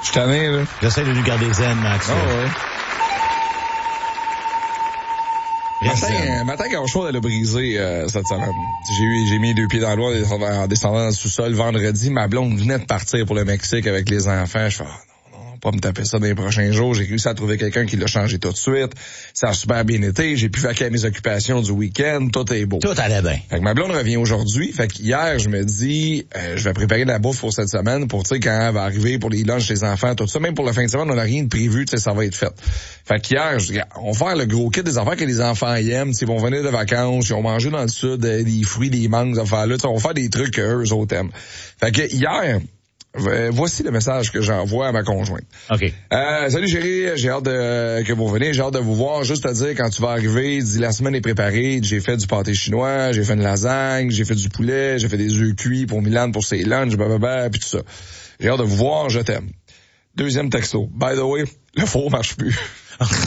Je suis tanné, là. J'essaie de lui garder zen, Max. Ah ouais. Matin, quand chaud, elle a brisé cette semaine. J'ai mis 2 pieds dans l'eau en descendant dans le sous-sol. Vendredi, ma blonde venait de partir pour le Mexique avec les enfants. Je fais, non, pas me taper ça dans les prochains jours. J'ai réussi à trouver quelqu'un qui l'a changé tout de suite. Ça a super bien été. J'ai pu vaquer à mes occupations du week-end. Tout est beau. Tout allait bien. Fait que ma blonde revient aujourd'hui. Fait que hier, je me dis, je vais préparer de la bouffe pour cette semaine pour, tu sais, quand elle va arriver pour les lunchs des enfants, tout ça. Même pour la fin de semaine, on n'a rien de prévu, tu sais, ça va être fait. Fait qu'hier, je dis, on va faire le gros kit des affaires que les enfants aiment. Ils vont venir de vacances, ils ont mangé dans le sud des fruits, des mangues, des affaires-là. On va faire des trucs qu'eux autres aiment. Fait que hier, voici le message que j'envoie à ma conjointe. OK. Salut chérie, j'ai hâte que vous veniez, j'ai hâte de vous voir. Juste à dire, quand tu vas arriver, dis la semaine est préparée, j'ai fait du pâté chinois, j'ai fait une lasagne, j'ai fait du poulet, j'ai fait des œufs cuits pour Milan pour ses lunchs, puis tout ça. J'ai hâte de vous voir, je t'aime. Deuxième texto. By the way, le four marche plus.